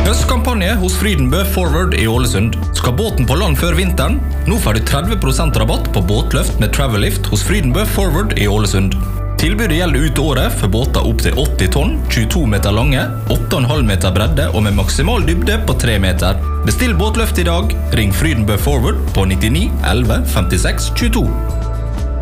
Høstkampanje hos Frydenbø Forward i Ålesund. Skal båten på land før vinteren? Nå får du 30% rabatt på båtløft med Travel-lift hos Frydenbø Forward i Ålesund. Tilbudet gjelder ut året for båter opp til 80 tonn, 22 meter lange, 8,5 meter bredde og med maksimal dybde på 3 meter. Bestill båtløft i dag. Ring Frydenbø Forward på 99 11 56 22.